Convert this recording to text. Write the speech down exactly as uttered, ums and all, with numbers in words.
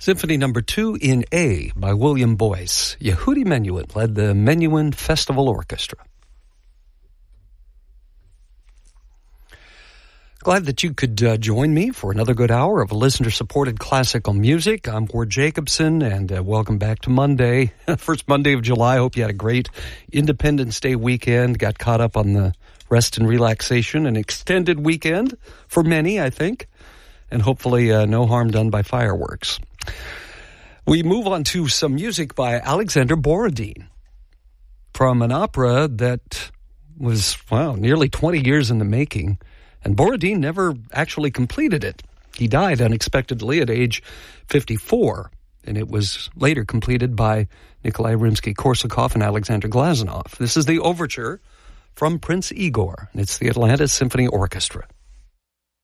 Symphony number two in A by William Boyce. Yehudi Menuhin led the Menuhin Festival Orchestra. Glad that you could uh, join me for another good hour of listener-supported classical music. I'm Ward Jacobson, and uh, welcome back to Monday, first Monday of July. Hope you had a great Independence Day weekend, got caught up on the rest and relaxation, an extended weekend for many, I think, and hopefully uh, no harm done by fireworks. We move on to some music by Alexander Borodin from an opera that was, wow, nearly twenty years in the making. And Borodin never actually completed it. He died unexpectedly at age fifty-four, and it was later completed by Nikolai Rimsky-Korsakov and Alexander Glazunov. This is the overture from Prince Igor, and it's the Atlanta Symphony Orchestra.